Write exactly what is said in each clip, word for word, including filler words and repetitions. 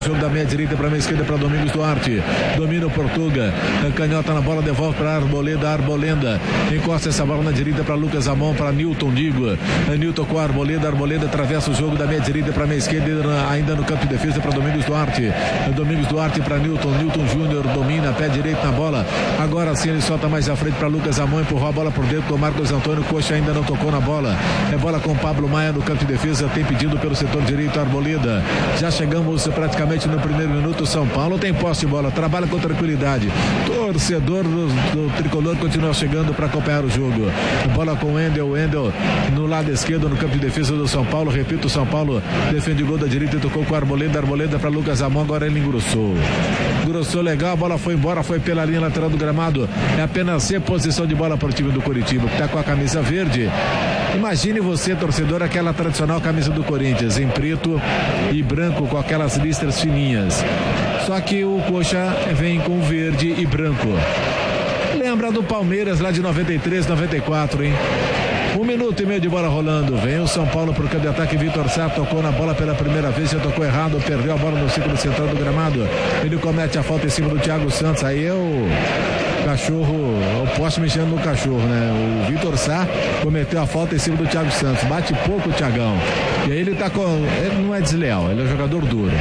Jogo da meia direita para a meia esquerda para Domingos Duarte. Domina o Portuga. Canhota na bola, devolve para Arboleda. Arbolenda encosta essa bola na direita para Lucas Amon, para Newton Digo. Newton com a Arboleda. Arboleda atravessa o jogo da meia direita para a meia esquerda, ainda no campo de defesa para Domingos Duarte. Domingos Duarte para Newton. Newton Júnior domina, pé direito na bola. Agora sim ele solta mais à frente para Lucas Amon, empurrou a bola por dentro com Marcos Antônio. Coxa ainda não tocou na bola. É bola com Pablo Maia no campo de defesa. Tem pedido pelo setor direito Arboleda. Já chegamos praticamente no primeiro minuto. São Paulo tem posse de bola, trabalha com tranquilidade. Torcedor do, do tricolor continua chegando para acompanhar o jogo. Bola com o Wendel, Wendel no lado esquerdo no campo de defesa do São Paulo. Repito, o São Paulo defende o gol da direita e tocou com a Arboleda. Arboleda para Lucas Amon, agora ele engrossou. Engrossou legal, a bola foi embora, foi pela linha lateral do gramado. É apenas reposição de bola para o time do Coritiba, que está com a camisa verde. Imagine você, torcedor, aquela tradicional camisa do Corinthians, em preto e branco, com aquelas listras fininhas. Só que o Coxa vem com verde e branco. Lembra do Palmeiras lá de noventa e três, noventa e quatro, hein? Um minuto e meio de bola rolando. Vem o São Paulo pro campo de ataque. Vitor Sá tocou na bola pela primeira vez, já tocou errado, perdeu a bola no círculo central do gramado. Ele comete a falta em cima do Thiago Santos. Aí é o cachorro, eu posso mexendo no cachorro, né? O Vitor Sá cometeu a falta em cima do Thiago Santos. Bate pouco o Thiagão. E aí ele tá com. Ele não é desleal, ele é um jogador duro.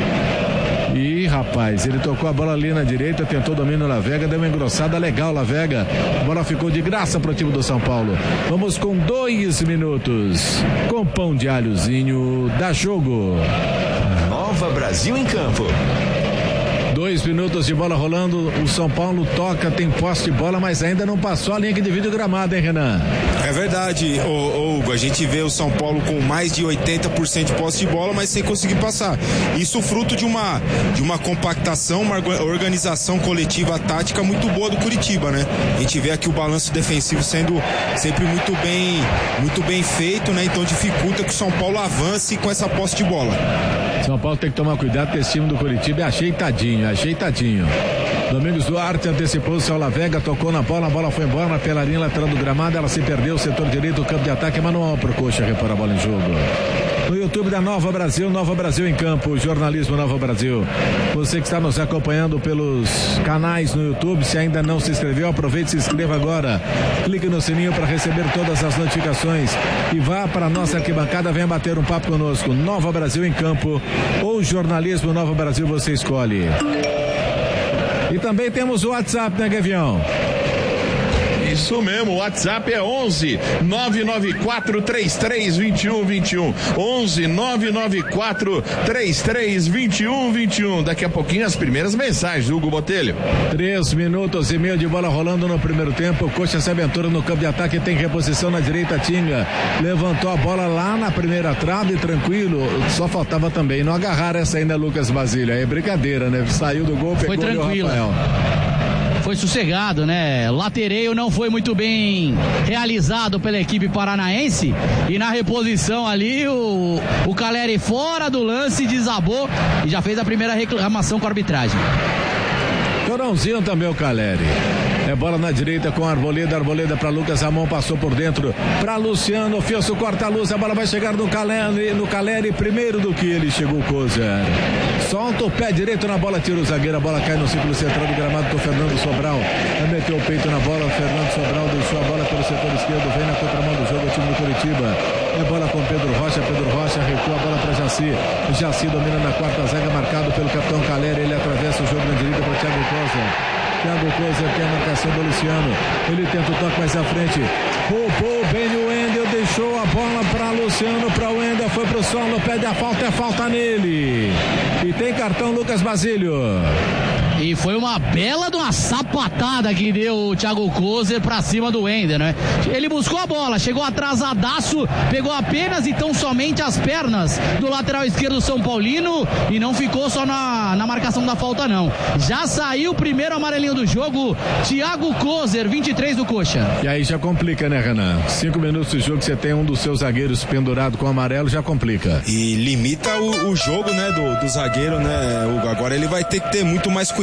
E rapaz, ele tocou a bola ali na direita, tentou domínio no Lavega, deu uma engrossada legal Lavega. A bola ficou de graça pro time do São Paulo. Vamos com dois minutos. Com pão de alhozinho, dá jogo. Nova Brasil em campo. Dois minutos de bola rolando, o São Paulo toca, tem posse de bola, mas ainda não passou a linha que divide o gramado, hein, Renan? É verdade, ô, ô, Hugo, a gente vê o São Paulo com mais de oitenta por cento de posse de bola, mas sem conseguir passar. Isso fruto de uma, de uma compactação, uma organização coletiva tática muito boa do Curitiba, né? A gente vê aqui o balanço defensivo sendo sempre muito bem, muito bem feito, né? Então dificulta que o São Paulo avance com essa posse de bola. São Paulo tem que tomar cuidado, porque esse time do Curitiba é ajeitadinho, ajeitadinho. Domingos Duarte antecipou o seu Lavega, tocou na bola, a bola foi embora pela linha lateral do gramado, ela se perdeu, o setor direito, o campo de ataque, manual pro Coxa repor a bola em jogo. No YouTube da Nova Brasil, Nova Brasil em campo, jornalismo Nova Brasil. Você que está nos acompanhando pelos canais no YouTube, se ainda não se inscreveu, aproveite e se inscreva agora. Clique no sininho para receber todas as notificações e vá para a nossa arquibancada, venha bater um papo conosco. Nova Brasil em campo ou jornalismo Nova Brasil, você escolhe. E também temos o WhatsApp, né, Gavião? Isso mesmo, o WhatsApp é onze nove nove quatro três três dois um dois um. onze nove nove quatro três três dois um dois um. Daqui a pouquinho as primeiras mensagens, Hugo Botelho. Três minutos e meio de bola rolando no primeiro tempo. O Coxa se aventura no campo de ataque, tem reposição na direita, Tinga. Levantou a bola lá na primeira trave, tranquilo. Só faltava também não agarrar essa ainda, Lucas Basílio. É brincadeira, né? Saiu do gol, pegou o Rafael. Foi sossegado, né? Latereio não foi muito bem realizado pela equipe paranaense e na reposição ali o, o Caleri fora do lance desabou e já fez a primeira reclamação com a arbitragem. Corãozinho também o Caleri. É bola na direita com a Arboleda, Arboleda para Lucas Amon, passou por dentro para Luciano, Fielso corta a luz, a bola vai chegar no Caleri, no Caleri primeiro do que ele chegou o Cozer. Solta o pé direito na bola, tira o zagueiro, a bola cai no círculo central do gramado com o Fernando Sobral. Meteu o peito na bola, o Fernando Sobral deixou a bola pelo setor esquerdo, vem na contramão do jogo o time do Curitiba. É bola com Pedro Rocha, Pedro Rocha recua a bola para Jaci. Jaci domina na quarta zaga, marcado pelo capitão Caleri, ele atravessa o jogo na direita para o Thiago Cozer. Thiago Cozer tem a marcação do Luciano. Ele tenta o toque mais à frente. Roubou bem o Wendel, deixou a bola para Luciano, para o Wendel, foi pro solo, pede a falta, é falta nele. E tem cartão Lucas Basílio. E foi uma bela de uma sapatada que deu o Thiago Cozer pra cima do Wendel, né? Ele buscou a bola, chegou atrasadaço, pegou apenas e tão somente as pernas do lateral esquerdo São Paulino e não ficou só na, na marcação da falta, não. Já saiu o primeiro amarelinho do jogo, Thiago Cozer, vinte e três do Coxa. E aí já complica, né, Renan? Cinco minutos de jogo, você tem um dos seus zagueiros pendurado com amarelo, já complica. E limita o, o jogo, né, do, do zagueiro, né, Hugo? Agora ele vai ter que ter muito mais cuidado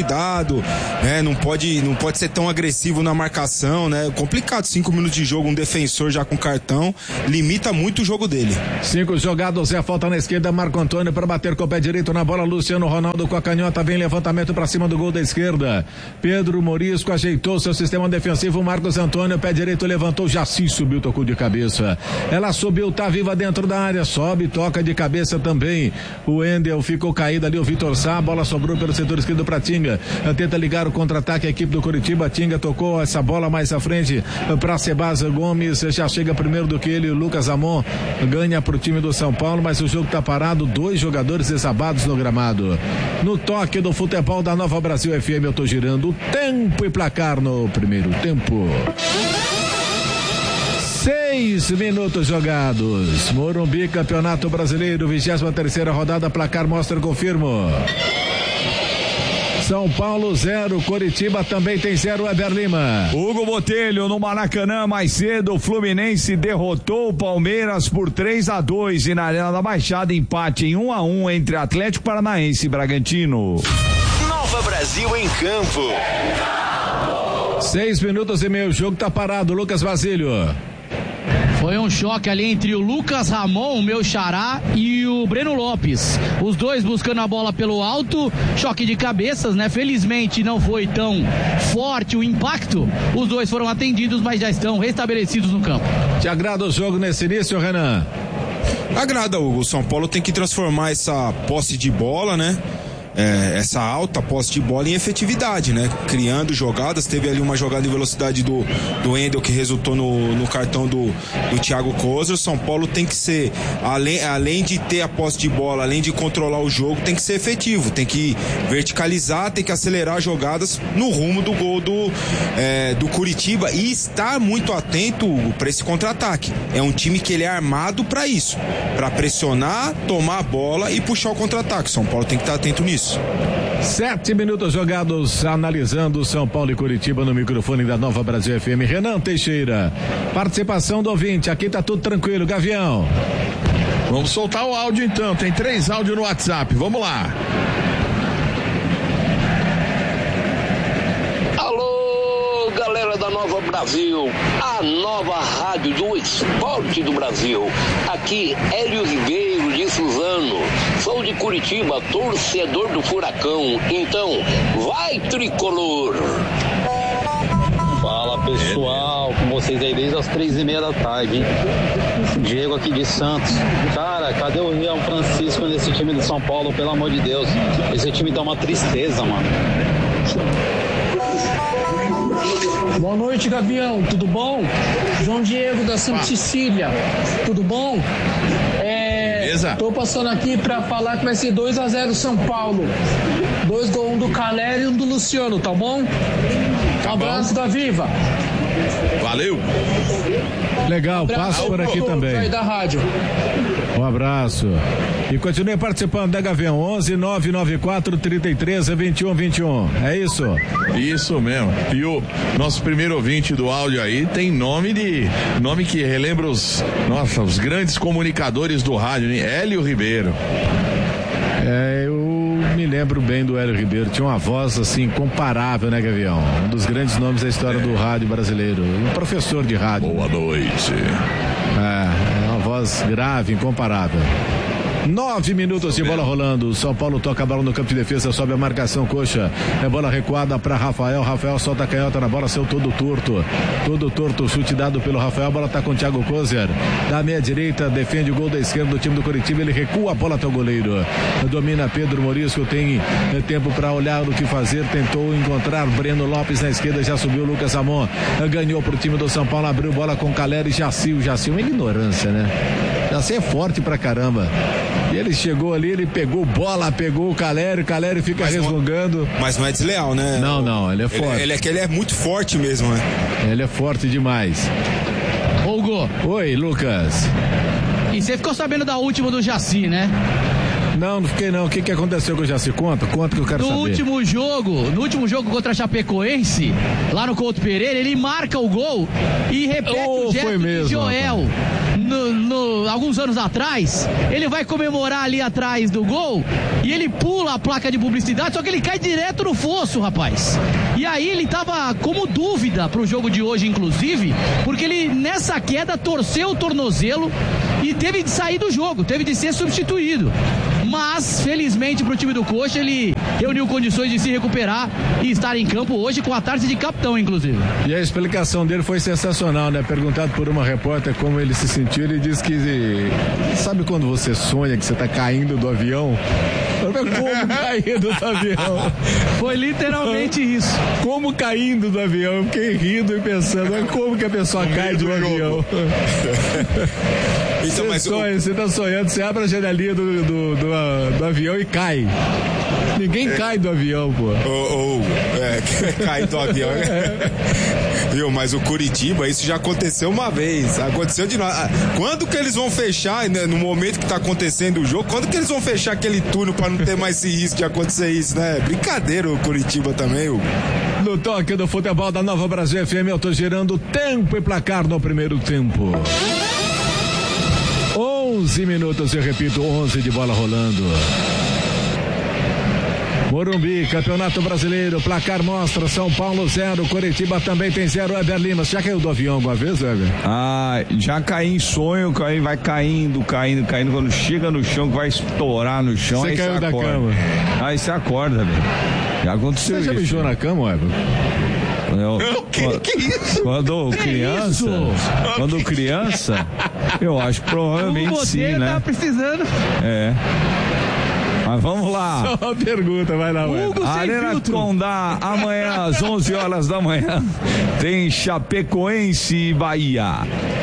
cuidado, né? Não pode, não pode ser tão agressivo na marcação, né? Complicado, cinco minutos de jogo, um defensor já com cartão, limita muito o jogo dele. Cinco jogados, é a falta na esquerda, Marco Antônio para bater com o pé direito na bola, Luciano Ronaldo com a canhota, vem levantamento para cima do gol da esquerda, Pedro Morisco ajeitou seu sistema defensivo, Marcos Antônio, pé direito levantou, Jaci subiu, tocou de cabeça, ela subiu, tá viva dentro da área, sobe, toca de cabeça também, o Wendel ficou caído ali, o Vitor Sá, a bola sobrou pelo setor esquerdo para Tinga, tenta ligar o contra-ataque, a equipe do Curitiba, Tinga tocou essa bola mais à frente para Sebasa Gomes, já chega primeiro do que ele, o Lucas Amon ganha pro time do São Paulo, mas o jogo tá parado, dois jogadores desabados no gramado. No toque do futebol da Nova Brasil F M, eu tô girando o tempo e placar no primeiro tempo. Seis minutos jogados. Morumbi, Campeonato Brasileiro, vigésima terceira rodada, placar mostra, confirmo. São Paulo zero, Coritiba também tem zero, Weber Lima. Hugo Botelho no Maracanã mais cedo, o Fluminense derrotou o Palmeiras por três a dois e na Arena da Baixada empate em um a um entre Atlético Paranaense e Bragantino. Nova Brasil em campo. Seis minutos e meio, o jogo tá parado, Lucas Basílio. Foi um choque ali entre o Lucas Ramon, o meu xará, e o Breno Lopes. Os dois buscando a bola pelo alto, choque de cabeças, né? Felizmente não foi tão forte o impacto. Os dois foram atendidos, mas já estão restabelecidos no campo. Te agrada o jogo nesse início, Renan? Agrada, Hugo. O São Paulo tem que transformar essa posse de bola, né? É, essa alta posse de bola em efetividade, né? Criando jogadas, teve ali uma jogada em velocidade do, do Wendel que resultou no, no cartão do, do Thiago Kozer. O São Paulo tem que ser, além, além de ter a posse de bola, além de controlar o jogo, tem que ser efetivo, tem que verticalizar, tem que acelerar jogadas no rumo do gol do, é, do Curitiba e estar muito atento para esse contra-ataque. É um time que ele é armado para isso, para pressionar, tomar a bola e puxar o contra-ataque. O São Paulo tem que estar atento nisso. Sete minutos jogados, analisando São Paulo e Curitiba no microfone da Nova Brasil F M. Renan Teixeira, participação do ouvinte, aqui tá tudo tranquilo, Gavião. Vamos soltar o áudio então, tem três áudios no WhatsApp, vamos lá. Alô, galera da Nova Brasil, a nova rádio do esporte do Brasil. Aqui, Hélio Ribeiro de Suzano. Sou de Curitiba, torcedor do Furacão. Então, vai tricolor! Fala pessoal, com vocês aí desde as três e meia da tarde, hein? Diego aqui de Santos. Cara, cadê o Rian Francisco nesse time do São Paulo, pelo amor de Deus? Esse time dá uma tristeza, mano. Boa noite, Gavião, tudo bom? João Diego da Santa Cecília, tudo bom? É, Beleza. Tô passando aqui pra falar que vai ser dois a zero São Paulo. Dois gols, um do Caleri e um do Luciano, tá bom? Tá um abraço bom. da Viva. Valeu. Legal, passo por aqui também. Da rádio. Um abraço. E continue participando da Gavião, onze nove nove quatro, trinta e três, vinte e um, vinte e um. É isso? Isso mesmo. E o nosso primeiro ouvinte do áudio aí tem nome de, nome que relembra os, nossa, os grandes comunicadores do rádio, né? Hélio Ribeiro. É, eu me lembro bem do Hélio Ribeiro, tinha uma voz assim incomparável, né, Gavião? Um dos grandes nomes da história é. do rádio brasileiro, um professor de rádio. Boa noite. É, é uma voz grave, incomparável. Nove minutos de bola rolando. São Paulo toca a bola no campo de defesa, sobe a marcação, Coxa. É bola recuada para Rafael. Rafael solta a canhota na bola, seu todo torto. Todo torto, chute dado pelo Rafael. A bola tá com o Thiago Kozer. Da meia direita, defende o gol da esquerda do time do Curitiba. Ele recua a bola até o goleiro. Domina Pedro Morisco. Tem é, tempo para olhar o que fazer. Tentou encontrar Breno Lopes na esquerda. Já subiu Lucas Amon. Ganhou pro time do São Paulo. Abriu bola com Caleri e Jaci. O Jaci, uma ignorância, né? Jaci é forte pra caramba. E ele chegou ali, ele pegou bola, pegou o Caleri, o Caleri fica mas resmungando. Não, mas não é desleal, né? Não, não, ele é forte. Ele, ele, é, ele é muito forte mesmo, né? Ele é forte demais. Hugo. Oi, Lucas. E você ficou sabendo da última do Jaci, né? Não, não fiquei não. O que que aconteceu que eu já se conta? Conta que eu quero no saber. No último jogo, no último jogo contra a Chapecoense, lá no Couto Pereira, ele marca o gol e repete oh, o gesto foi mesmo, de Joel. No, no, alguns anos atrás, ele vai comemorar ali atrás do gol e ele pula a placa de publicidade, só que ele cai direto no fosso, rapaz. E aí ele tava como dúvida pro jogo de hoje, inclusive, porque ele nessa queda torceu o tornozelo e teve de sair do jogo, teve de ser substituído. Mas, felizmente pro time do Coxa, ele reuniu condições de se recuperar e estar em campo hoje com a tarde de capitão, inclusive. E a explicação dele foi sensacional, né? Perguntado por uma repórter como ele se sentiu, ele disse que sabe quando você sonha que você tá caindo do avião? Como caindo do avião? Foi literalmente isso. Como caindo do avião? Eu fiquei rindo e pensando, mas como que a pessoa cai de um avião? Então, você, mas sonha, o... você tá sonhando, você abre a janelinha do, do, do, do avião e cai. Ninguém é. cai do avião, pô. Ou, ou é, cai do avião. É. Viu, mas o Curitiba, isso já aconteceu uma vez. Aconteceu de novo. Quando que eles vão fechar, né, no momento que tá acontecendo o jogo, quando que eles vão fechar aquele túnel pra não ter mais esse risco de acontecer isso, né? Brincadeira o Curitiba também, Hugo. No toque do futebol da Nova Brasil F M, eu tô girando tempo e placar no primeiro tempo. onze minutos, eu repito, onze de bola rolando. Morumbi, Campeonato Brasileiro, placar mostra São Paulo zero, Curitiba também tem zero. Weber Lima, você já caiu do avião alguma vez, Weber? Ah, já caí em sonho, aí vai caindo, caindo, caindo, quando chega no chão, que vai estourar no chão, você aí caiu você da acorda. cama. Aí você acorda, velho. Já aconteceu isso. Você já mijou na cama, Weber? Eu, que, que isso? Quando que criança, isso? quando criança, eu acho que provavelmente o sim, né? Tá precisando. É. Mas vamos lá. Só uma pergunta, vai lá, Hugo. Arena Condá, amanhã às onze horas da manhã, tem Chapecoense e Bahia.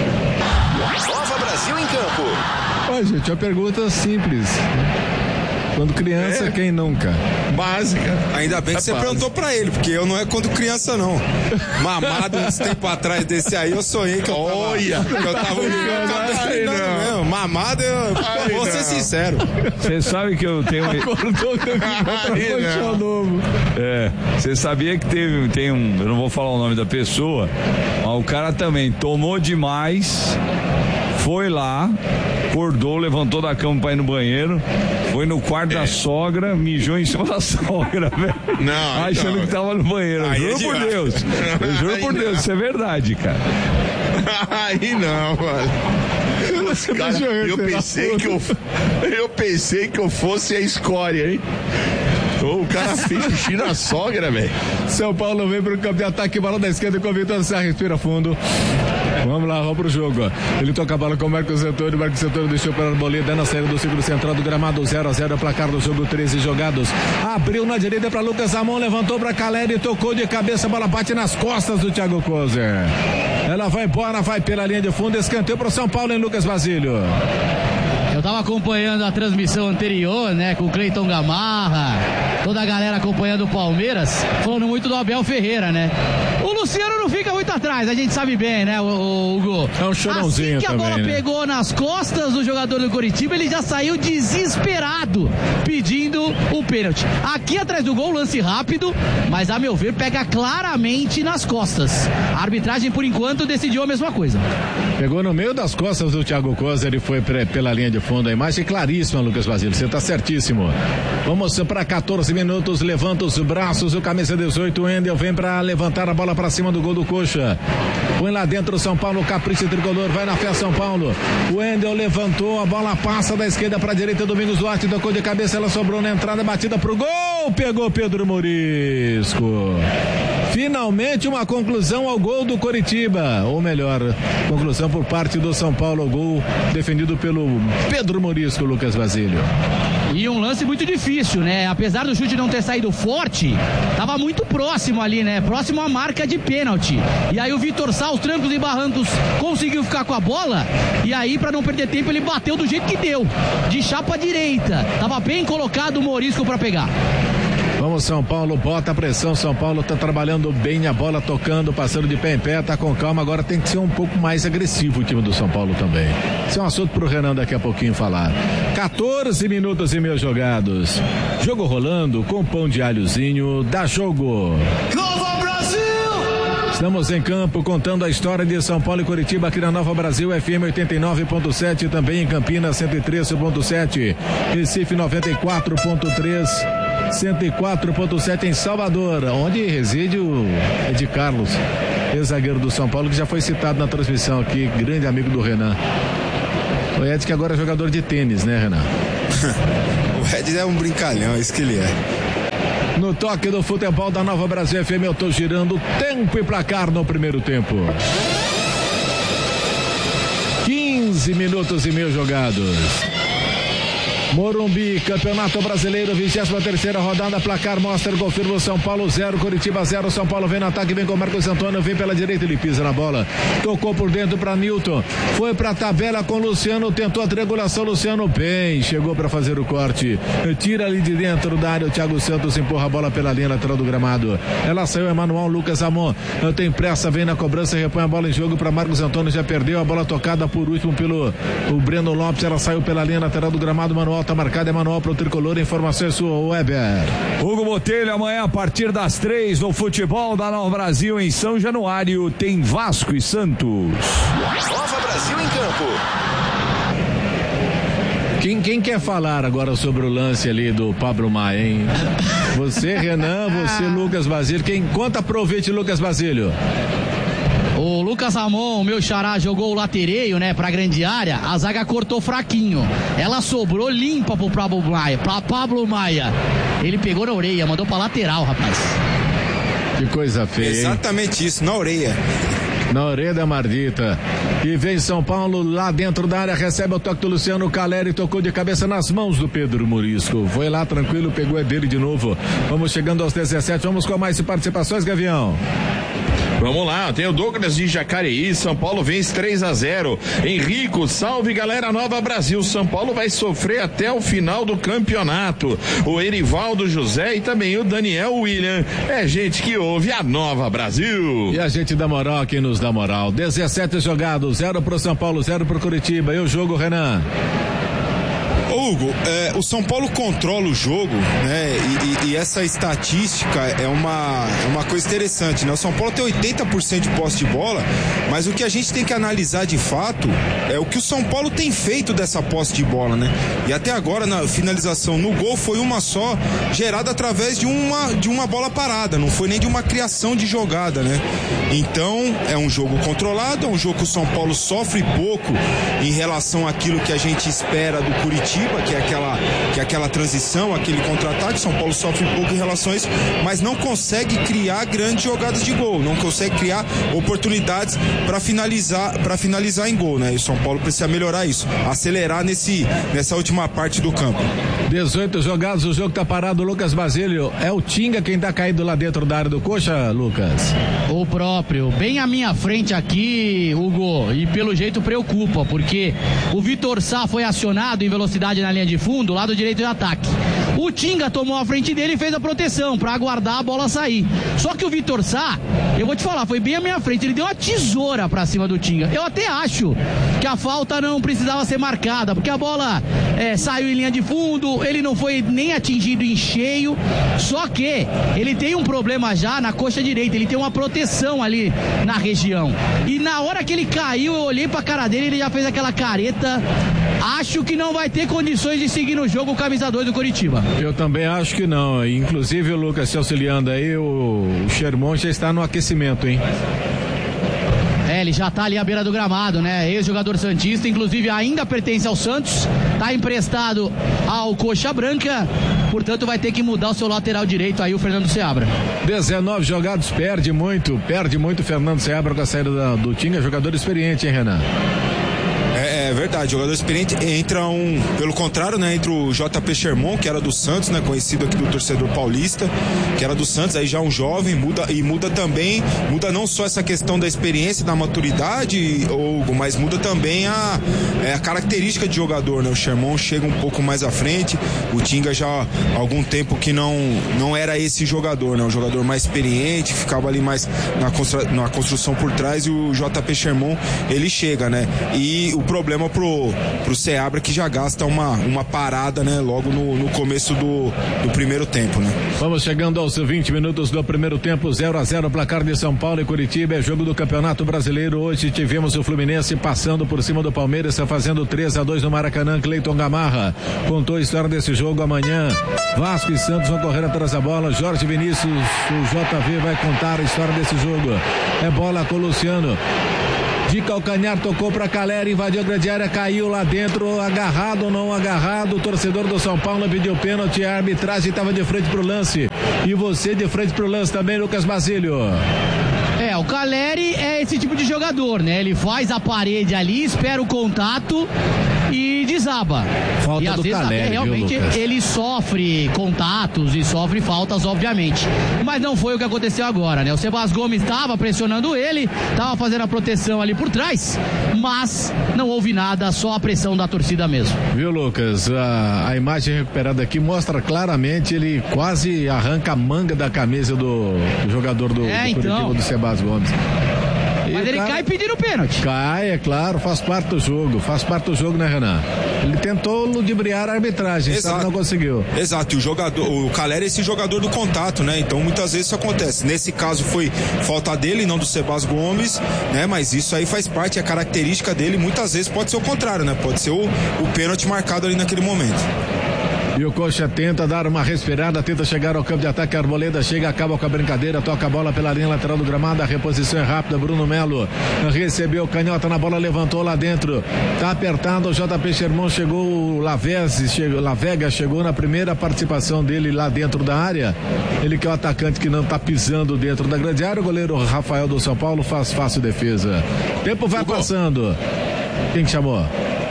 Nova Brasil em campo. Ó, gente, uma pergunta simples. Quando criança, é. Quem nunca? Básica. Ainda bem que é você básica. perguntou pra ele, porque eu não é quando criança, não. Mamado, uns tempo atrás desse aí, eu sonhei que eu tava... Olha! Que eu tava treinando mesmo. Mamado, eu Ai, vou não. ser sincero. Você sabe que eu tenho... Acordou com novo. É, você sabia que teve, tem um... Eu não vou falar o nome da pessoa, mas o cara também tomou demais, foi lá, acordou, levantou da cama pra ir no banheiro, foi no quarto é. da sogra, mijou em cima da sogra, velho. Não, achando então, que tava no banheiro. Eu juro é por Deus. Eu juro por Deus, isso é verdade, cara. Aí não, mano. Cara, eu pensei que eu, eu pensei que eu fosse a escória, hein? O cara fez xixi na sogra, velho. São Paulo vem pro campo de ataque, bola da esquerda com o Vitor Serra, respira fundo. Vamos lá, vamos pro jogo. Ele toca a bola com o Marcos Antônio. Marcos Antônio deixou para a Arboleda na saída do círculo central do gramado. zero a zero, placar do jogo, treze jogados. Abriu na direita para Lucas Ramon, levantou para Caleri, tocou de cabeça, a bola bate nas costas do Thiago Kozer. Ela vai embora, vai pela linha de fundo, escanteio pro São Paulo em Lucas Basílio. Eu tava acompanhando a transmissão anterior, né, com o Cleiton Gamarra, toda a galera acompanhando o Palmeiras, falando muito do Abel Ferreira, né? O Luciano não fica muito atrás, a gente sabe bem, né, o, o Hugo? É um chorãozinho assim que a também, bola né? pegou nas costas do jogador do Curitiba, ele já saiu desesperado, pedindo o pênalti. Aqui atrás do gol, lance rápido, mas a meu ver, pega claramente nas costas. A arbitragem, por enquanto, decidiu a mesma coisa. Pegou no meio das costas do Thiago Kozer e foi pre- pela linha de fundo. A imagem claríssima, Lucas Basílio, você tá certíssimo. Vamos para catorze minutos, levanta os braços, o camisa dezoito, o Wendel vem para levantar a bola para cima do gol do Coxa. Põe lá dentro o São Paulo, capricha tricolor, vai na fé São Paulo. O Wendel levantou, a bola passa da esquerda para a direita, Domingos Duarte tocou de cabeça, ela sobrou na entrada, batida pro gol, pegou Pedro Morisco. Finalmente uma conclusão ao gol do Coritiba, ou melhor, conclusão por parte do São Paulo, o gol defendido pelo Pedro Morisco, Lucas Basílio. E um lance muito difícil, né? Apesar do chute não ter saído forte, tava muito próximo ali, né? Próximo à marca de pênalti. E aí o Vitor Sá, aos trancos e barrancos, conseguiu ficar com a bola. E aí, pra não perder tempo, ele bateu do jeito que deu, de chapa direita. Tava bem colocado o Morisco pra pegar. Vamos, São Paulo, bota a pressão. São Paulo tá trabalhando bem, a bola tocando, passando de pé em pé, tá com calma. Agora tem que ser um pouco mais agressivo o time do São Paulo também. Isso é um assunto pro Renan daqui a pouquinho falar. quatorze minutos e meio jogados. Jogo rolando com pão de alhozinho. Dá jogo. Nova Brasil! Estamos em campo contando a história de São Paulo e Curitiba aqui na Nova Brasil, F M oitenta e nove ponto sete, também em Campinas cento e treze ponto sete, Recife noventa e quatro ponto três, cento e quatro ponto sete em Salvador, onde reside o Ed Carlos, ex-zagueiro do São Paulo, que já foi citado na transmissão aqui, grande amigo do Renan. O Ed que agora é jogador de tênis, né, Renan? O Ed é um brincalhão, é isso que ele é. No toque do futebol da Nova Brasil F M, eu tô girando tempo e placar no primeiro tempo. quinze minutos e meio jogados. Morumbi, Campeonato Brasileiro, vigésima terceira rodada, placar mostra, confirma o São Paulo zero, Curitiba zero, São Paulo vem no ataque, vem com o Marcos Antônio, vem pela direita, ele pisa na bola, tocou por dentro para Nilton, foi pra tabela com Luciano, tentou a triangulação, Luciano bem, chegou para fazer o corte, tira ali de dentro da área, o Thiago Santos empurra a bola pela linha lateral do gramado, ela saiu, Emanuel, Lucas Amon, tem pressa, vem na cobrança, repõe a bola em jogo para Marcos Antônio, já perdeu a bola tocada por último pelo o Breno Lopes, ela saiu pela linha lateral do gramado, Manuel tá marcado, é manual pro tricolor, informação é sua, Weber. Hugo Botelho, amanhã a partir das três no futebol da Nova Brasil em São Januário, tem Vasco e Santos. Nova Brasil em campo. Quem, quem quer falar agora sobre o lance ali do Pablo Maia, hein? Você, Renan, você, Lucas Basílio, quem conta, aproveite, Lucas Basílio. O Lucas Ramon, meu xará, jogou o latereio, né, pra grande área, a zaga cortou fraquinho, ela sobrou limpa pro Pablo Maia, pra Pablo Maia, ele pegou na orelha, mandou pra lateral, rapaz. Que coisa feia, hein? Exatamente isso, na orelha. Na orelha da Mardita. E vem São Paulo lá dentro da área, recebe o toque do Luciano Caleri, tocou de cabeça nas mãos do Pedro Murisco. Foi lá tranquilo, pegou é dele de novo. Vamos chegando aos dezessete, vamos com mais participações, Gavião. Vamos lá, tem o Douglas de Jacareí, São Paulo vence três a zero. Henrico, salve galera Nova Brasil, São Paulo vai sofrer até o final do campeonato. O Erivaldo José e também o Daniel William, é gente que ouve a Nova Brasil. E a gente dá moral, quem nos dá moral. dezessete jogados, zero pro São Paulo, zero pro Curitiba. E o jogo, Renan? Hugo, é, o São Paulo controla o jogo, né? E, e, e essa estatística é uma, é uma coisa interessante, né? O São Paulo tem oitenta por cento de posse de bola, mas o que a gente tem que analisar de fato é o que o São Paulo tem feito dessa posse de bola, né? E até agora, na finalização no gol, foi uma só, gerada através de uma, de uma bola parada, não foi nem de uma criação de jogada, né? Então, é um jogo controlado, é um jogo que o São Paulo sofre pouco em relação àquilo que a gente espera do Curitiba, que é aquela, que é aquela transição, aquele contra-ataque. São Paulo sofre pouco em relação a isso, mas não consegue criar grandes jogadas de gol, não consegue criar oportunidades para finalizar, para finalizar em gol, né? E o São Paulo precisa melhorar isso, acelerar nesse, nessa última parte do campo. dezoito jogados, o jogo tá parado. Lucas Basílio, é o Tinga quem tá caído lá dentro da área do Coxa, Lucas? O próprio, bem à minha frente aqui, Hugo, e pelo jeito preocupa, porque o Vitor Sá foi acionado em velocidade na linha de fundo, lado direito de ataque. O Tinga tomou a frente dele e fez a proteção para aguardar a bola sair. Só que o Vitor Sá, eu vou te falar, foi bem à minha frente, ele deu uma tesoura pra cima do Tinga. Eu até acho que a falta não precisava ser marcada, porque a bola é, saiu em linha de fundo, ele não foi nem atingido em cheio, só que ele tem um problema já na coxa direita, ele tem uma proteção ali na região. E na hora que ele caiu, eu olhei pra cara dele, ele já fez aquela careta. Acho que não vai ter condições de seguir no jogo o camisa dois do Curitiba. Eu também acho que não. Inclusive o Lucas se auxiliando aí, o, o Sherman já está no aquecimento, hein? É, ele já tá ali à beira do gramado, né? Ex-jogador santista, inclusive ainda pertence ao Santos, tá emprestado ao Coxa Branca, portanto vai ter que mudar o seu lateral direito aí, o Fernando Seabra. dezenove jogados, perde muito, perde muito o Fernando Seabra com a saída da, do Tinga, jogador experiente, hein, Renan? É, É verdade, jogador experiente. Entra um, pelo contrário, né? Entra o J P Sherman, que era do Santos, né? Conhecido aqui do torcedor paulista, que era do Santos, aí já um jovem, muda e muda também, muda não só essa questão da experiência, da maturidade, Hugo, mas muda também a, é, a característica de jogador, né? O Sherman chega um pouco mais à frente, o Tinga já há algum tempo que não, não era esse jogador, né? Um jogador mais experiente, ficava ali mais na, constru, na construção por trás, e o J P Sherman, ele chega, né? E o problema pro, pro Seabra que já gasta uma, uma parada, né? Logo no, no começo do, do primeiro tempo, né? Vamos chegando aos vinte minutos do primeiro tempo, zero a zero, placar de São Paulo e Curitiba, é jogo do Campeonato Brasileiro. Hoje tivemos o Fluminense passando por cima do Palmeiras, fazendo três a dois no Maracanã. Cleiton Gamarra contou a história desse jogo. Amanhã Vasco e Santos vão correr atrás da bola. Jorge Vinícius, o J V, vai contar a história desse jogo. É bola com o Luciano, de calcanhar, tocou para Caleri, invadiu a grande área, caiu lá dentro, agarrado ou não agarrado, o torcedor do São Paulo pediu pênalti, a arbitragem estava de frente pro lance, e você de frente pro lance também, Lucas Basílio. É, o Caleri é esse tipo de jogador, né? Ele faz a parede ali, espera o contato e desaba. Falta e às do vezes Caleri, até realmente viu, ele sofre contatos e sofre faltas, obviamente. Mas não foi o que aconteceu agora, né? O Sebas Gomes estava pressionando ele, estava fazendo a proteção ali por trás, mas não houve nada, só a pressão da torcida mesmo. Viu, Lucas? A, a imagem recuperada aqui mostra claramente, ele quase arranca a manga da camisa do, do jogador do, é, do Curitiba, então. do Sebas Gomes. Mas ele cara... cai pedindo pênalti. Cai, é claro, faz parte do jogo, faz parte do jogo, né, Renan? Ele tentou ludibriar a arbitragem, Exato. Sabe, não conseguiu. Exato, e o jogador, o Caleri é esse jogador do contato, né? Então muitas vezes isso acontece. Nesse caso foi falta dele, não do Sebas Gomes, né? Mas isso aí faz parte, é característica dele, muitas vezes pode ser o contrário, né? Pode ser o, o pênalti marcado ali naquele momento. E o Coxa tenta dar uma respirada, tenta chegar ao campo de ataque, a Arboleda chega, acaba com a brincadeira, toca a bola pela linha lateral do gramado, a reposição é rápida, Bruno Melo recebeu canhota na bola, levantou lá dentro, tá apertado, o J P Sherman chegou, o Lavezzi, chegou, Lavega chegou na primeira participação dele lá dentro da área, ele que é o atacante que não tá pisando dentro da grande área, o goleiro Rafael do São Paulo faz fácil defesa. Tempo vai passando. Quem que chamou?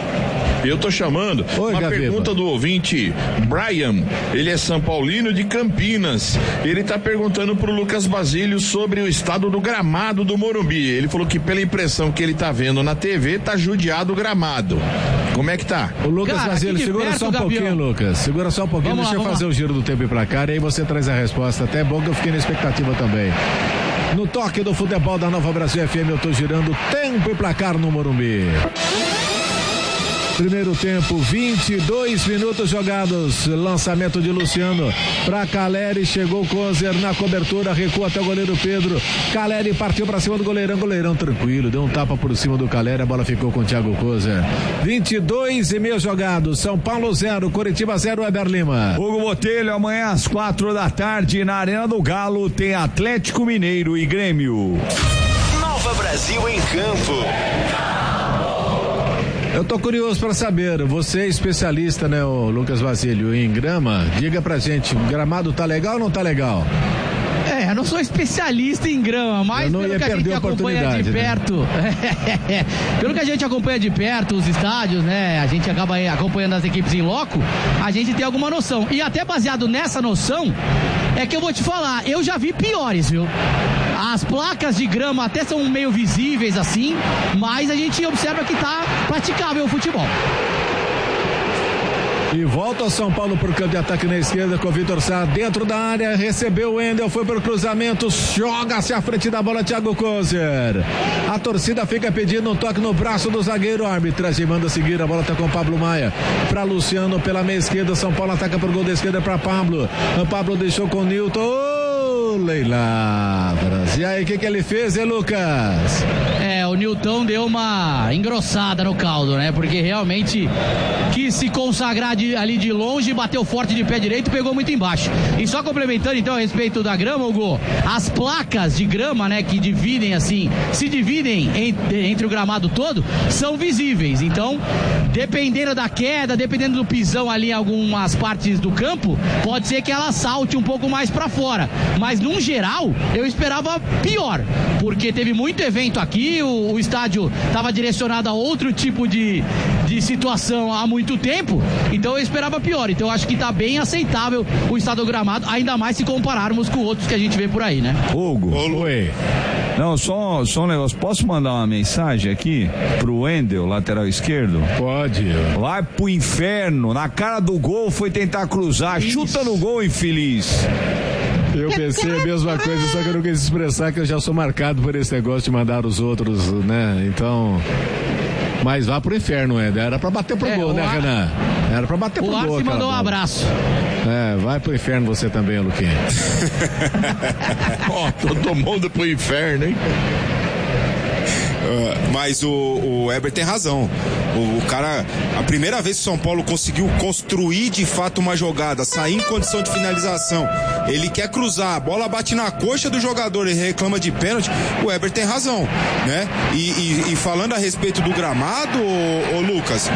Eu tô chamando. Oi, uma Gabriel. Pergunta do ouvinte Brian, ele é São Paulino de Campinas, ele tá perguntando pro Lucas Basílio sobre o estado do gramado do Morumbi. Ele falou que pela impressão que ele tá vendo na T V, tá judiado o gramado. Como é que tá? O Lucas Cara, Basílio, segura perto, só um Gabriel. pouquinho, Lucas, segura só um pouquinho, Vamos deixa lá, eu fazer lá. o giro do tempo e pra cá, e aí você traz a resposta, até é bom que eu fiquei na expectativa também. No toque do futebol da Nova Brasil F M, eu tô girando tempo e placar no Morumbi. Primeiro tempo, vinte e dois minutos jogados. Lançamento de Luciano para Caleri. Chegou Kozer na cobertura, recua até o goleiro Pedro. Caleri partiu para cima do goleirão. Goleirão tranquilo, deu um tapa por cima do Caleri. A bola ficou com o Thiago Kozer. vinte e dois e meio jogados. São Paulo zero, Curitiba zero, Weber Lima. Hugo Botelho, amanhã às quatro da tarde na Arena do Galo tem Atlético Mineiro e Grêmio. Nova Brasil em campo. Eu tô curioso para saber, você é especialista, né, o Lucas Basílio, em grama, diga pra gente, o gramado tá legal ou não tá legal? É, eu não sou especialista em grama, mas pelo que a gente a acompanha de né? perto, pelo que a gente acompanha de perto os estádios, né, a gente acaba aí acompanhando as equipes em loco, a gente tem alguma noção. E até baseado nessa noção, é que eu vou te falar, eu já vi piores, viu? As placas de grama até são meio visíveis assim, mas a gente observa que tá praticável o futebol. E volta o São Paulo pro campo de ataque na esquerda com o Vitor Sá dentro da área, recebeu o Wendel, foi pro cruzamento, joga-se à frente da bola, Thiago Kozer. A torcida fica pedindo um toque no braço do zagueiro, a arbitragem manda seguir, a bola tá com o Pablo Maia, pra Luciano pela meia esquerda, São Paulo ataca pro gol da esquerda pra Pablo, o Pablo deixou com o Nilton, ô Leilavras, e aí o que que ele fez, hein, Lucas? É, o Nilton deu uma engrossada no caldo, né? Porque realmente quis se consagrar de, ali de longe, bateu forte de pé direito e pegou muito embaixo. E só complementando então a respeito da grama, Hugo, as placas de grama, né, que dividem assim, se dividem entre, entre o gramado todo, são visíveis. Então, dependendo da queda, dependendo do pisão ali em algumas partes do campo, pode ser que ela salte um pouco mais pra fora. Mas Mas, num geral, eu esperava pior, porque teve muito evento aqui, o, o estádio estava direcionado a outro tipo de, de situação há muito tempo, então eu esperava pior. Então eu acho que está bem aceitável o estado do gramado, ainda mais se compararmos com outros que a gente vê por aí, né? Hugo. Oi. Não, só, só um negócio. Posso mandar uma mensagem aqui pro Wendel, lateral esquerdo? Pode. Vai pro inferno. Na cara do gol foi tentar cruzar. Isso. Chuta no gol, infeliz. Eu pensei a mesma coisa, só que eu não quis expressar que eu já sou marcado por esse negócio de mandar os outros, né? Então... Mas vá pro inferno, Eder. Era pra bater pro é, gol, né, Ar... Renan? Era pra bater pro o gol. O Arce mandou um abraço. É, vai pro inferno você também, Luquinha. Ó, oh, todo mundo pro inferno, hein? Uh, mas o, o Heber tem razão. O, o cara, a primeira vez que o São Paulo conseguiu construir de fato uma jogada, sair em condição de finalização, ele quer cruzar, a bola bate na coxa do jogador e reclama de pênalti, o Heber tem razão, né? E, e, e falando a respeito do gramado, ô, ô Lucas,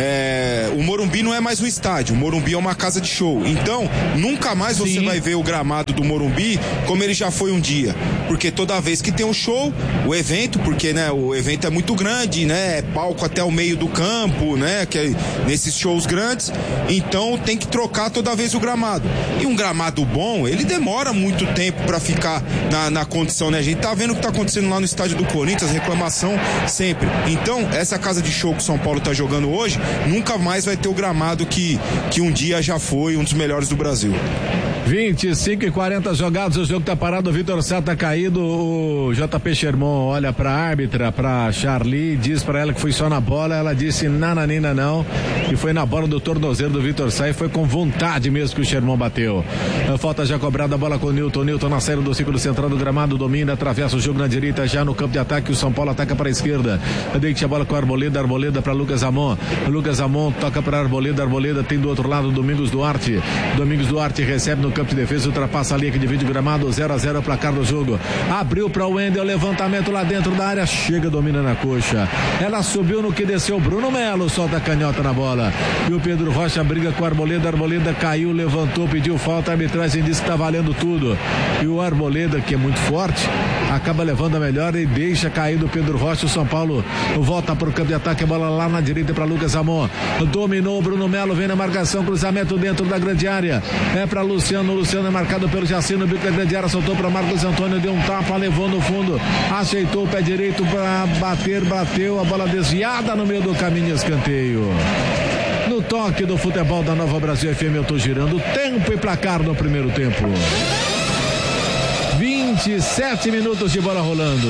é, o Morumbi não é mais um estádio, o Morumbi é uma casa de show. Então, nunca mais você Sim. vai ver o gramado do Morumbi como ele já foi um dia. Porque toda vez que tem um show, o evento, porque, né, o evento é muito grande, né? É palco até o meio do campo, né? Que é nesses shows grandes. Então tem que trocar toda vez o gramado. E um gramado bom, ele demora muito tempo pra ficar na, na condição, né? A gente tá vendo o que tá acontecendo lá no estádio do Corinthians, reclamação sempre. Então, essa casa de show que o São Paulo tá jogando hoje, nunca mais vai ter o gramado que, que um dia já foi um dos melhores do Brasil. vinte e cinco e quarenta jogados, o jogo tá parado, o Vitor Sá tá caído, o J P Sherman olha pra árbitra, pra Charlie, diz pra ela que foi só na bola, ela disse nananina não, e foi na bola do tornozelo do Vitor Sá e foi com vontade mesmo que o Sherman bateu. A falta já cobrada, a bola com o Newton, Newton na saída do círculo central do gramado, domina, atravessa o jogo na direita, já no campo de ataque, o São Paulo ataca para a esquerda, deixa a bola com a Arboleda, Arboleda pra Lucas Amon, Lucas Amon toca pra Arboleda, Arboleda tem do outro lado Domingos Duarte, Domingos Duarte recebe no campo de defesa, ultrapassa a linha que divide o gramado, zero a zero, placar do jogo, abriu para o Wendel, levantamento lá dentro da área, chega, domina na coxa, ela subiu no que desceu, Bruno Melo solta a canhota na bola, e o Pedro Rocha briga com a Arboleda, Arboleda caiu, levantou, pediu falta, a arbitragem disse que tá valendo tudo, e o Arboleda, que é muito forte, acaba levando a melhor e deixa cair do Pedro Rocha, o São Paulo volta para o campo de ataque, a bola lá na direita para Lucas Amon, dominou, Bruno Melo vem na marcação, cruzamento dentro da grande área, é para Luciano, Luciano é marcado pelo Jaci no bico da grande área, soltou para Marcos Antônio, deu um tapa, levou no fundo, aceitou o pé direito para bater, bateu, a bola desviada no meio do caminho, escanteio. No toque do futebol da Nova Brasil F M, eu tô girando tempo e placar no primeiro tempo. vinte e sete minutos de bola rolando.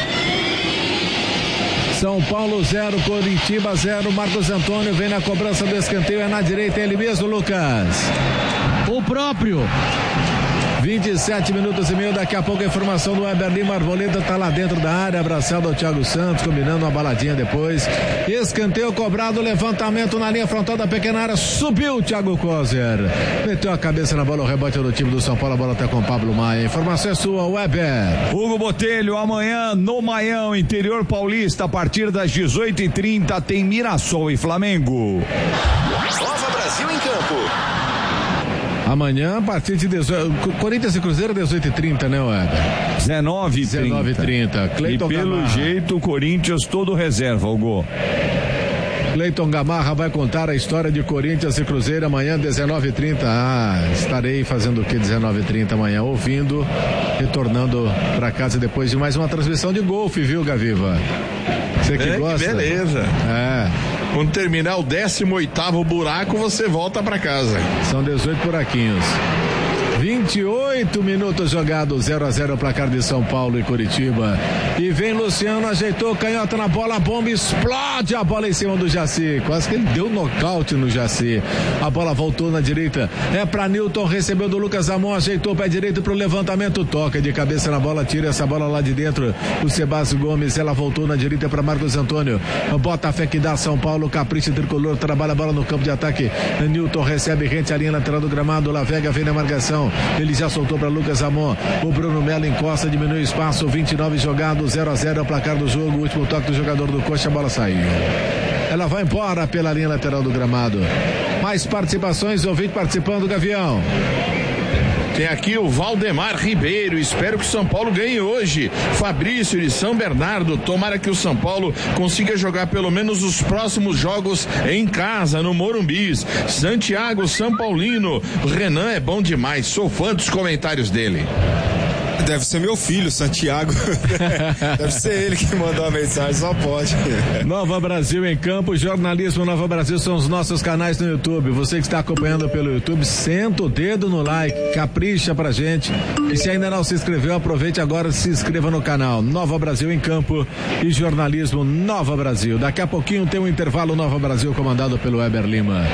São Paulo zero, Coritiba zero, Marcos Antônio vem na cobrança do escanteio, é na direita, é ele mesmo, Lucas. O próprio. vinte e sete minutos e meio, daqui a pouco a informação do Weber Lima, Arboleda tá lá dentro da área, abraçado ao Thiago Santos, combinando uma baladinha depois. Escanteio cobrado, levantamento na linha frontal da pequena área, subiu o Thiago Kozer, meteu a cabeça na bola, o rebote do time do São Paulo, a bola tá com o Pablo Maia. Informação é sua, Weber. Hugo Botelho, amanhã no Maião, interior paulista, a partir das dezoito e trinta, tem Mirassol e Flamengo. Nova Brasil em campo. Amanhã, a partir de dezoito. Corinthians e Cruzeiro, dezoito e trinta, né, Weber? dezenove e trinta. Cleiton e pelo Gamarra. jeito, o Corinthians todo reserva, Hugo. Cleiton Gamarra vai contar a história de Corinthians e Cruzeiro amanhã, dezenove e trinta. Ah, estarei fazendo o que dezenove e trinta amanhã? Ouvindo, retornando para casa depois de mais uma transmissão de golfe, viu, Gaviva? Você que é, gosta? Que beleza. É. Quando terminar o décimo oitavo buraco, você volta para casa. São dezoito buraquinhos. vinte e oito minutos jogados, zero a zero, placar de São Paulo e Coritiba. E vem Luciano, ajeitou, canhota na bola, a bomba explode, a bola em cima do Jaci. Quase que ele deu nocaute no Jaci. A bola voltou na direita, é pra Newton, recebeu do Lucas Amon, ajeitou o pé direito pro levantamento, toca de cabeça na bola, tira essa bola lá de dentro. O Sebastião Gomes, ela voltou na direita pra Marcos Antônio. Bota a fé que dá São Paulo, capricha tricolor, trabalha a bola no campo de ataque. Newton recebe rente a linha lateral do gramado, La Vega vem na marcação. Ele já soltou para Lucas Amon. O Bruno Melo encosta, diminui o espaço. vinte e nove jogados, zero a zero é o placar do jogo. O último toque do jogador do Coxa, a bola saiu. Ela vai embora pela linha lateral do gramado. Mais participações, ouvinte participando, Gavião. Tem aqui o Valdemar Ribeiro, espero que o São Paulo ganhe hoje. Fabrício de São Bernardo, tomara que o São Paulo consiga jogar pelo menos os próximos jogos em casa, no Morumbi. Santiago São Paulino, o Renan é bom demais, sou fã dos comentários dele. Deve ser meu filho, Santiago. Deve ser ele que mandou a mensagem, só pode. Nova Brasil em Campo, Jornalismo Nova Brasil são os nossos canais no YouTube. Você que está acompanhando pelo YouTube, senta o dedo no like, capricha pra gente. E se ainda não se inscreveu, aproveite agora e se inscreva no canal Nova Brasil em Campo e Jornalismo Nova Brasil. Daqui a pouquinho tem um intervalo Nova Brasil comandado pelo Weber Lima.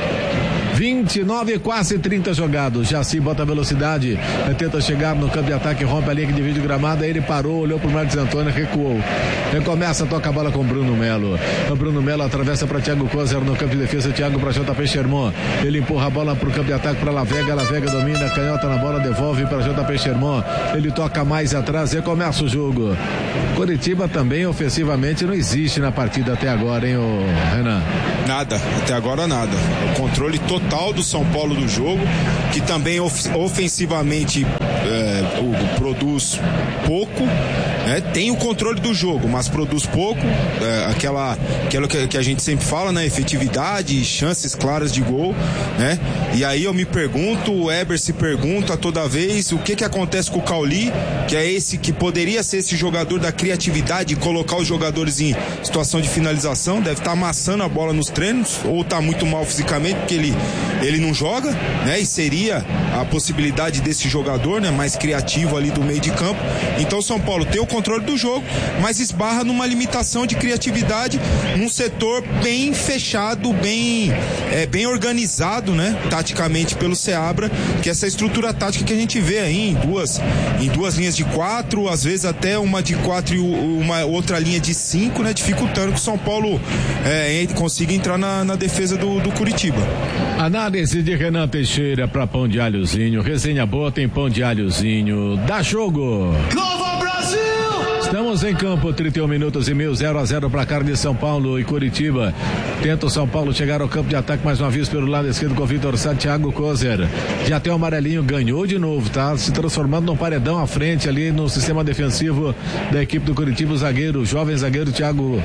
vinte e nove, quase trinta jogados. Jaci bota velocidade, tenta chegar no campo de ataque, rompe a linha que divide o gramado. Aí ele parou, olhou pro Marcos Antônio, recuou. Recomeça, toca a bola com Bruno Melo. O Bruno Melo atravessa para Thiago Kozer no campo de defesa. Thiago para J P Sherman. Ele empurra a bola pro campo de ataque para Lavega. Lavega domina, canhota na bola, devolve para J P Sherman. Ele toca mais atrás, recomeça o jogo. Coritiba também ofensivamente não existe na partida até agora, hein, ô Renan? Nada, até agora nada. O controle total do São Paulo do jogo, que também of- ofensivamente é, o, produz pouco, né? Tem o controle do jogo, mas produz pouco, é, aquela, aquela que, que a gente sempre fala, né? Efetividade, chances claras de gol, né? E aí eu me pergunto, o Weber se pergunta toda vez o que que acontece com o Cauli, que é esse que poderia ser esse jogador da criatividade e colocar os jogadores em situação de finalização, deve estar amassando a bola nos treinos, ou está muito mal fisicamente, porque ele, ele não joga, né? E seria a possibilidade desse jogador, né? Mais criativo ali do meio de campo. Então o São Paulo tem o controle do jogo, mas esbarra numa limitação de criatividade num setor bem fechado, bem, é, bem organizado, né? Taticamente pelo Seabra, que é essa estrutura tática que a gente vê aí em duas, em duas linhas de quatro, às vezes até uma de quatro e uma outra linha de cinco, né? Dificultando que o São Paulo é, consiga entrar na, na defesa do, do Curitiba. Análise de Renan Teixeira para Pão de Alhozinho. Resenha boa tem Pão de Alhozinho. Dá jogo! Nova Brasil! Estamos em campo, trinta e um minutos e meio, zero a zero para cá de São Paulo e Curitiba. Tenta o São Paulo chegar ao campo de ataque mais uma vez pelo lado esquerdo com o Vitor Santiago Kozer. Já tem o amarelinho, ganhou de novo, tá? Se transformando num paredão à frente ali no sistema defensivo da equipe do Curitiba, o zagueiro, o jovem zagueiro Thiago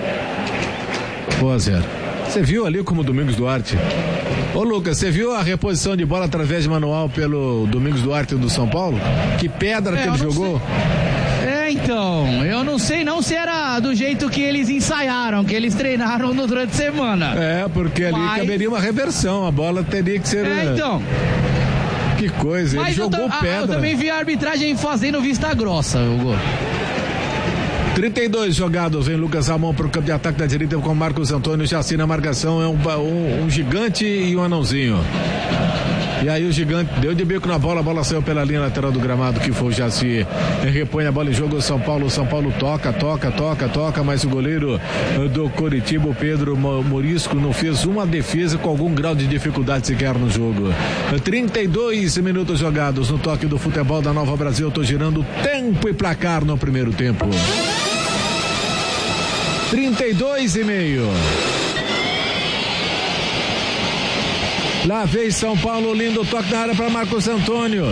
Kozer. Você viu ali como o Domingos Duarte? Ô Lucas, você viu a reposição de bola através de manual pelo Domingos Duarte do São Paulo? Que pedra é, que ele jogou? Sei. É, então, eu não sei não se era do jeito que eles ensaiaram, que eles treinaram no, durante a semana. É, porque ali Mas... caberia uma reversão, a bola teria que ser... É, então... Que coisa, ele Mas jogou eu, pedra. Eu também vi a arbitragem fazendo vista grossa, Hugo. trinta e dois jogados, vem Lucas Ramon para o campo de ataque da direita com Marcos Antônio. Jaci na marcação, é um, um, um gigante e um anãozinho. E aí o gigante deu de bico na bola, a bola saiu pela linha lateral do gramado, que foi o Jaci. Ele repõe a bola em jogo, o São Paulo, o São Paulo toca, toca, toca, toca, mas o goleiro do Coritiba, o Pedro Morisco, não fez uma defesa com algum grau de dificuldade sequer no jogo. trinta e dois minutos jogados no toque do futebol da Nova Brasil. Eu tô girando tempo e placar no primeiro tempo. trinta e dois e meio. Lá vem São Paulo, lindo toque na área para Marcos Antônio.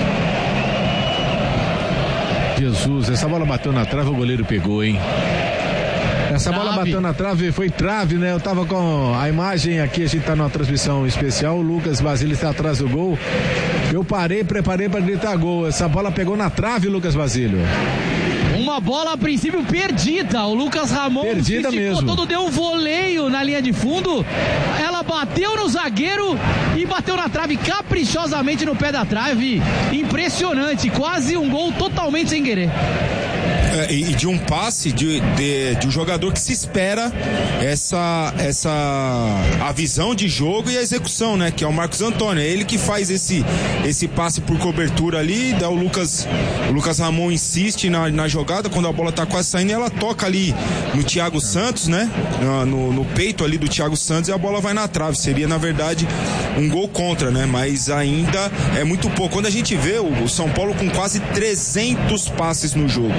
Jesus, essa bola bateu na trave, o goleiro pegou, hein? Essa trave. Bola bateu na trave, foi trave, né? Eu tava com a imagem aqui, a gente tá numa transmissão especial, o Lucas Basílio está atrás do gol. Eu parei, preparei para gritar gol. Essa bola pegou na trave, Lucas Basílio. Uma bola a princípio perdida, o Lucas Ramon perdida mesmo. Todo deu um voleio na linha de fundo, ela bateu no zagueiro e bateu na trave caprichosamente no pé da trave, impressionante, quase um gol totalmente sem querer. É, e de um passe de, de, de um jogador que se espera essa, essa a visão de jogo e a execução, né? Que é o Marcos Antônio. É ele que faz esse, esse passe por cobertura ali. Daí o Lucas, o Lucas Ramon insiste na, na jogada. Quando a bola tá quase saindo, ela toca ali no Thiago Santos, né? No, no peito ali do Thiago Santos, e a bola vai na trave. Seria, na verdade, um gol contra, né? Mas ainda é muito pouco. Quando a gente vê o, o São Paulo com quase trezentos passes no jogo.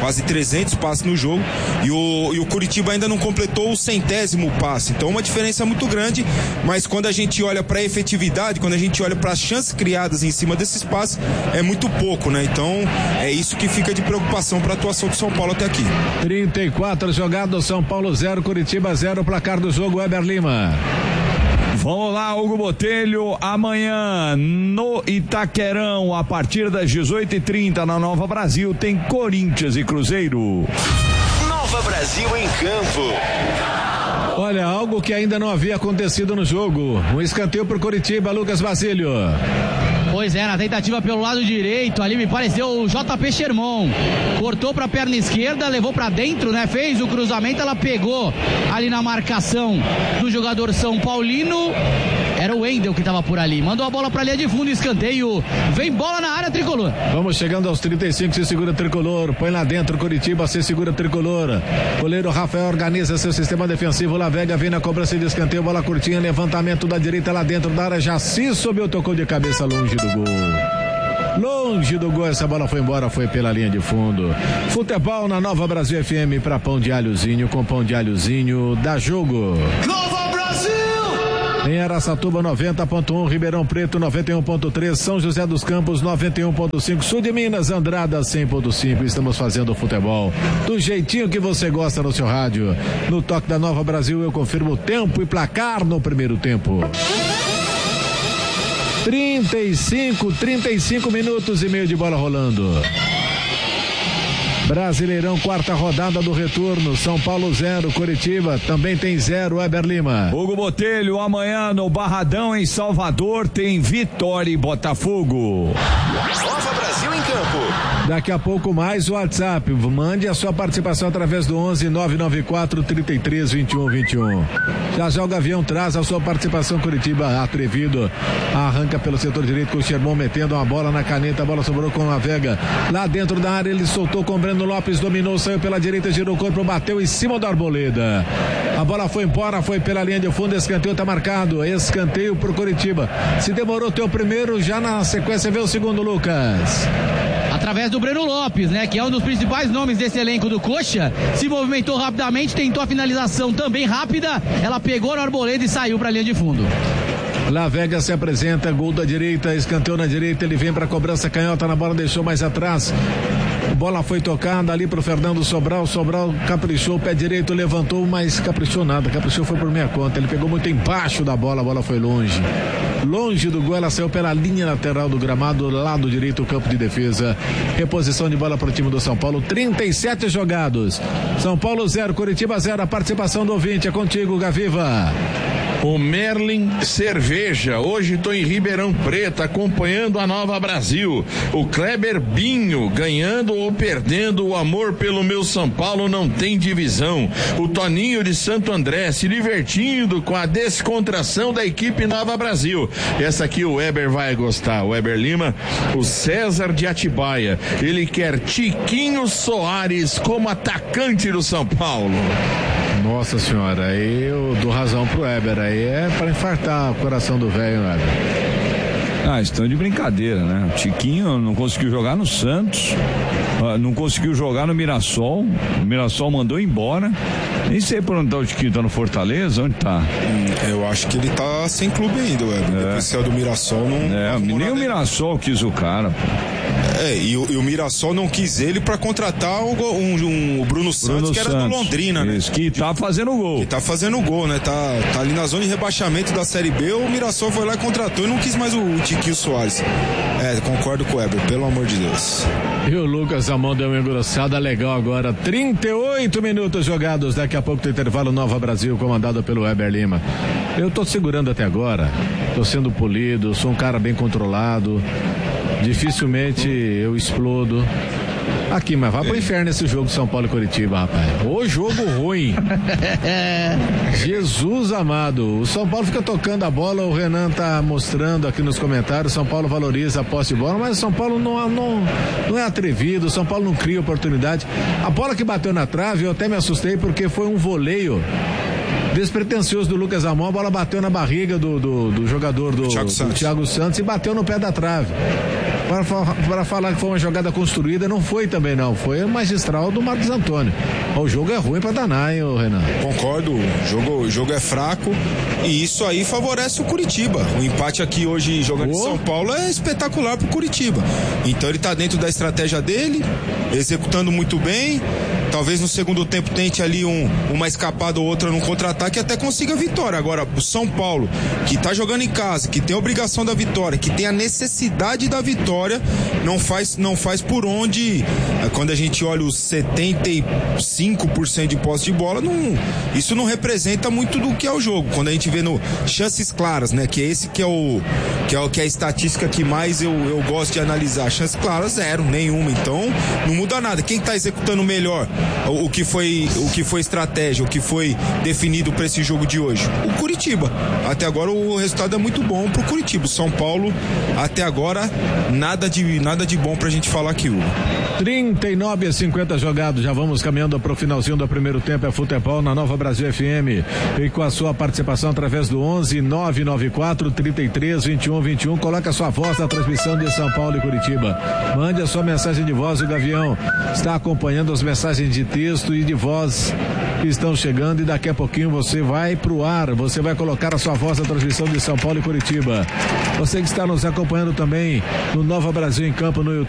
quase trezentos passes no jogo, e o, e o Curitiba ainda não completou o centésimo passe, então uma diferença muito grande, mas quando a gente olha para a efetividade, quando a gente olha para as chances criadas em cima desses passes, é muito pouco, né? Então é isso que fica de preocupação para a atuação do São Paulo até aqui. trinta e quatro jogados, São Paulo zero, Curitiba zero, placar do jogo, Weber Lima. Vamos lá, Hugo Botelho, amanhã no Itaquerão, a partir das dezoito e trinta, na Nova Brasil, tem Corinthians e Cruzeiro. Nova Brasil em campo. Olha, algo que ainda não havia acontecido no jogo. Um escanteio pro Curitiba, Lucas Basílio. Pois é, na tentativa pelo lado direito, ali me pareceu o J P Sherman. Cortou pra perna esquerda, levou pra dentro, né? Fez o cruzamento, ela pegou ali na marcação do jogador São Paulino. Era o Wendel que tava por ali. Mandou a bola pra linha de fundo, escanteio. Vem bola na área, Tricolor. Vamos chegando aos trinta e cinco, se segura Tricolor. Põe lá dentro, Curitiba, se segura Tricolor. Goleiro Rafael organiza seu sistema defensivo. La Vega vem na cobrança de escanteio. Bola curtinha, levantamento da direita lá dentro da área. Jaci subiu, tocou de cabeça longe do gol. Longe do gol, essa bola foi embora, foi pela linha de fundo. Futebol na Nova Brasil F M para Pão de Alhozinho, com Pão de Alhozinho, dá jogo. Nova Brasil! Em Araçatuba noventa ponto um, Ribeirão Preto noventa e um ponto três, São José dos Campos noventa e um ponto cinco, Sul de Minas, Andrada cem ponto cinco. Estamos fazendo futebol do jeitinho que você gosta no seu rádio. No toque da Nova Brasil eu confirmo tempo e placar no primeiro tempo. trinta e cinco, trinta e cinco minutos e meio de bola rolando. Brasileirão, quarta rodada do retorno. São Paulo zero, Curitiba também tem zero, Weber Lima. Hugo Botelho, amanhã no Barradão em Salvador tem Vitória e Botafogo. Nova Brasil em campo. Daqui a pouco mais o WhatsApp. Mande a sua participação através do onze nove nove quatro, trinta e três, vinte e um, vinte e um. Já já o Gavião traz a sua participação. Curitiba atrevido, arranca pelo setor direito com o Sherman metendo uma bola na caneta, a bola sobrou com a Vega. Lá dentro da área ele soltou com o Breno Lopes, dominou, saiu pela direita, girou o corpo, bateu em cima do Arboleda. A bola foi embora, foi pela linha de fundo, escanteio tá marcado, escanteio pro Curitiba. Se demorou teu primeiro, já na sequência vê o segundo, Lucas. Através do Breno Lopes, né, que é um dos principais nomes desse elenco do Coxa, se movimentou rapidamente, tentou a finalização também rápida, ela pegou no Arboleda e saiu pra linha de fundo. La Vega se apresenta, gol da direita, escanteio na direita, ele vem pra cobrança canhota na bola, deixou mais atrás. A bola foi tocada ali pro Fernando Sobral, Sobral caprichou, pé direito, levantou, mas caprichou nada, caprichou foi por minha conta, ele pegou muito embaixo da bola, a bola foi longe. Longe do gol, ela saiu pela linha lateral do gramado, lado direito, campo de defesa. Reposição de bola para o time do São Paulo, trinta e sete jogados. São Paulo zero, Curitiba zero, a participação do ouvinte é contigo, Gaviva. O Merlin Cerveja, hoje estou em Ribeirão Preto acompanhando a Nova Brasil. O Kleber Binho, ganhando ou perdendo, o amor pelo meu São Paulo não tem divisão. O Toninho de Santo André se divertindo com a descontração da equipe Nova Brasil. Essa aqui o Weber vai gostar, o Weber Lima. O César de Atibaia, ele quer Tiquinho Soares como atacante do São Paulo. Nossa senhora, aí eu dou razão pro Weber, aí é para infartar o coração do velho, Weber. Ah, estão de brincadeira, né? O Tiquinho não conseguiu jogar no Santos, não conseguiu jogar no Mirassol, o Mirassol mandou embora. Nem sei por onde tá o Tiquinho, tá no Fortaleza? Onde tá? Hum, eu acho que ele tá sem clube ainda, Weber. É. Depois que saiu do Mirassol, não. É, nem o Mirassol quis o cara, pô. É, e o, e o Mirassol não quis ele pra contratar o, um, um, o Bruno Santos, Bruno que era Santos, do Londrina, né? Isso, que tá fazendo gol. Que tá fazendo gol, né? Tá, tá ali na zona de rebaixamento da Série B, o Mirassol foi lá e contratou e não quis mais o, o Tiquinho Soares. É, concordo com o Weber, pelo amor de Deus. E o Lucas Amon deu uma engrossada legal agora, trinta e oito minutos jogados, daqui a pouco do intervalo Nova Brasil, comandado pelo Weber Lima. Eu tô segurando até agora, tô sendo polido, sou um cara bem controlado, dificilmente eu explodo. Aqui, mas vai pro inferno esse jogo São Paulo e Curitiba, rapaz. O jogo ruim. Jesus amado. O São Paulo fica tocando a bola, o Renan tá mostrando aqui nos comentários, São Paulo valoriza a posse de bola, mas o São Paulo não, não, não é atrevido, o São Paulo não cria oportunidade. A bola que bateu na trave, eu até me assustei porque foi um voleio despretensioso do Lucas Amon, a bola bateu na barriga do, do, do jogador do Thiago, do Thiago Santos e bateu no pé da trave. para falar que foi uma jogada construída, não foi também não, foi magistral do Marcos Antônio. O jogo é ruim para danar, hein, Renan? Concordo, o jogo, o jogo é fraco e isso aí favorece o Curitiba. O empate aqui hoje jogando oh. em São Paulo é espetacular pro Curitiba. Então ele tá dentro da estratégia dele, executando muito bem. Talvez no segundo tempo tente ali um, uma escapada ou outra num contra-ataque e até consiga a vitória. Agora, o São Paulo, que tá jogando em casa, que tem a obrigação da vitória, que tem a necessidade da vitória, não faz, não faz por onde, quando a gente olha os setenta e cinco por cento de posse de bola, não, isso não representa muito do que é o jogo. Quando a gente vê no chances claras, né, que é esse que é o que é, o, que é a estatística que mais eu, eu gosto de analisar. Chances claras, zero, nenhuma. Então, não muda nada. Quem tá executando melhor o, o que foi, o que foi estratégia, o que foi definido para esse jogo de hoje? O Curitiba. Até agora o resultado é muito bom pro Curitiba. São Paulo, até agora, nada de, nada de bom pra gente falar aqui, Hugo. trinta e nove a cinquenta jogados, já vamos caminhando pro finalzinho do primeiro tempo. É futebol na Nova Brasil F M. E com a sua participação através do onze nove nove quatro, trinta e três, vinte e um, vinte e um, coloca a sua voz na transmissão de São Paulo e Curitiba. Mande a sua mensagem de voz. O Gavião está acompanhando as mensagens de texto e de voz que estão chegando, e daqui a pouquinho você vai pro ar, você vai colocar a sua voz na transmissão de São Paulo e Curitiba. Você que está nos acompanhando também no Nova Brasil em Campo no YouTube.